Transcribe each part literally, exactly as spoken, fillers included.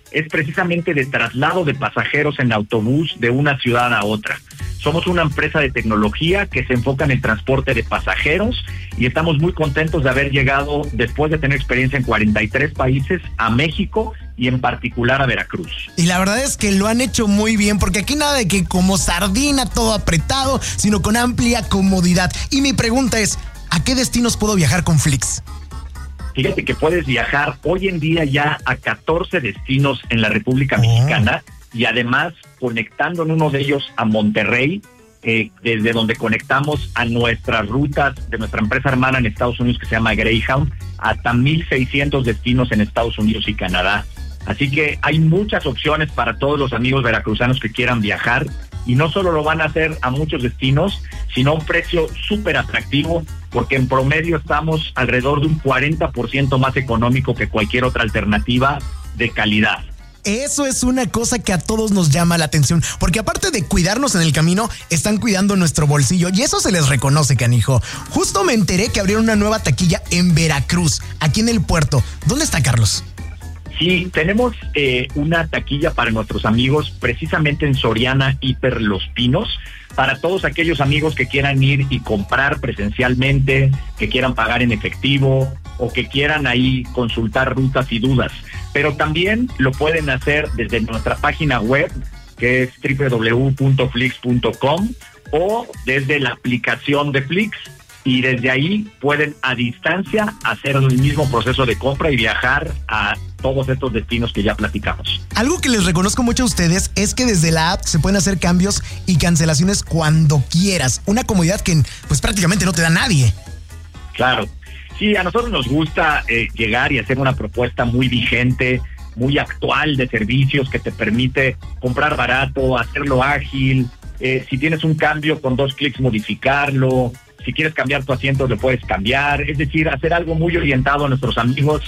es precisamente de traslado de pasajeros en autobús de una ciudad a otra. Somos una empresa de tecnología que se enfoca en el transporte de pasajeros y estamos muy contentos de haber llegado, después de tener experiencia en cuarenta y tres países, a México y en particular a Veracruz. Y la verdad es que lo han hecho muy bien, porque aquí nada de que como sardina todo apretado, sino con amplia comodidad. Y mi pregunta es, ¿a qué destinos puedo viajar con Flix? Fíjate que puedes viajar hoy en día ya a catorce destinos en la República Mexicana y además conectando en uno de ellos a Monterrey, eh, desde donde conectamos a nuestras rutas de nuestra empresa hermana en Estados Unidos que se llama Greyhound, hasta mil seiscientos destinos en Estados Unidos y Canadá. Así que hay muchas opciones para todos los amigos veracruzanos que quieran viajar y no solo lo van a hacer a muchos destinos, sino a un precio súper atractivo, porque en promedio estamos alrededor de un cuarenta por ciento más económico que cualquier otra alternativa de calidad. Eso es una cosa que a todos nos llama la atención, porque aparte de cuidarnos en el camino, están cuidando nuestro bolsillo y eso se les reconoce, canijo. Justo me enteré que abrieron una nueva taquilla en Veracruz, aquí en el puerto. ¿Dónde está, Carlos? Sí, tenemos eh, una taquilla para nuestros amigos precisamente en Soriana Hiper Los Pinos, para todos aquellos amigos que quieran ir y comprar presencialmente, que quieran pagar en efectivo o que quieran ahí consultar rutas y dudas. Pero también lo pueden hacer desde nuestra página web, que es doble u doble u doble u punto flix punto com, o desde la aplicación de Flix. Y desde ahí pueden a distancia hacer el mismo proceso de compra y viajar a todos estos destinos que ya platicamos. Algo que les reconozco mucho a ustedes es que desde la app se pueden hacer cambios y cancelaciones cuando quieras. Una comodidad que pues prácticamente no te da nadie. Claro. Sí, a nosotros nos gusta eh, llegar y hacer una propuesta muy vigente, muy actual de servicios que te permite comprar barato, hacerlo ágil. Eh, si tienes un cambio, con dos clics modificarlo. Si quieres cambiar tu asiento, lo puedes cambiar. Es decir, hacer algo muy orientado a nuestros amigos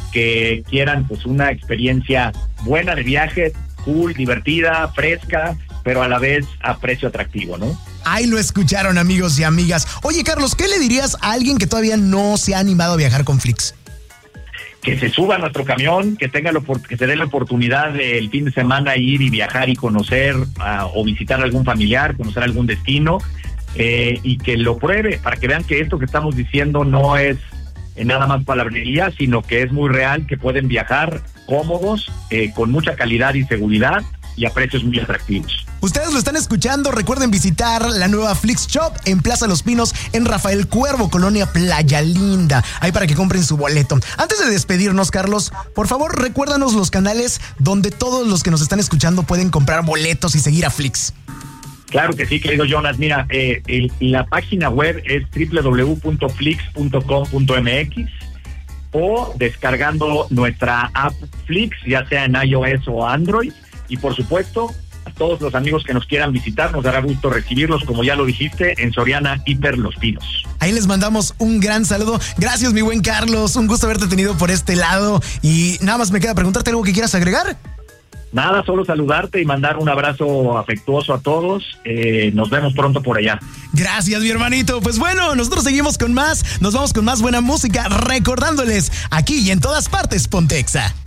que quieran pues una experiencia buena de viaje, cool, divertida, fresca, pero a la vez a precio atractivo, ¿no? Ahí lo escucharon, amigos y amigas. Oye, Carlos, ¿qué le dirías a alguien que todavía no se ha animado a viajar con Flix? Que se suba a nuestro camión, que tenga lo, que se dé la oportunidad del fin de semana ir y viajar y conocer uh, o visitar a algún familiar, conocer algún destino. Eh, y que lo pruebe para que vean que esto que estamos diciendo no es eh, nada más palabrería, sino que es muy real, que pueden viajar cómodos, eh, con mucha calidad y seguridad y a precios muy atractivos. Ustedes lo están escuchando, recuerden visitar la nueva Flix Shop en Plaza Los Pinos, en Rafael Cuervo, Colonia Playa Linda, ahí para que compren su boleto. Antes de despedirnos, Carlos, por favor recuérdanos los canales donde todos los que nos están escuchando pueden comprar boletos y seguir a Flix. Claro que sí, querido Jonas. Mira, eh, el, la página web es doble u doble u doble u punto flix punto com punto m x o descargando nuestra app Flix, ya sea en iOS o Android. Y por supuesto, a todos los amigos que nos quieran visitar, nos dará gusto recibirlos, como ya lo dijiste, en Soriana Hiper Los Pinos. Ahí les mandamos un gran saludo. Gracias, mi buen Carlos. Un gusto haberte tenido por este lado. Y nada más me queda preguntarte algo que quieras agregar. Nada, solo saludarte y mandar un abrazo afectuoso a todos. Eh, nos vemos pronto por allá. Gracias, mi hermanito. Pues bueno, nosotros seguimos con más. Nos vamos con más buena música, recordándoles aquí y en todas partes, Ponte Exa.